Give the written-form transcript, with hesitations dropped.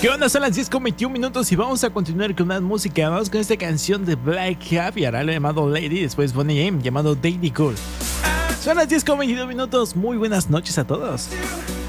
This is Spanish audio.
¿Qué onda? Son las 10:21 y vamos a continuar con más música. Vamos con esta canción de Black Cap y ahora lo llamado Lady, después Bonnie M llamado Daily Cool. Son las 10:22. Muy buenas noches a todos.